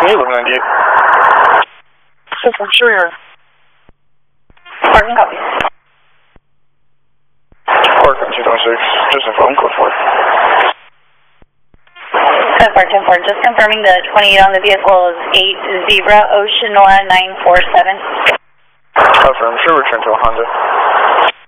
Hey, 1198. System Sure. Parking copy. Park on 226. Just a phone code for it. 10-4, just confirming the 28 on the vehicle is 8 Zebra Oceanoa 947. Confirm. Sure, return to a Honda.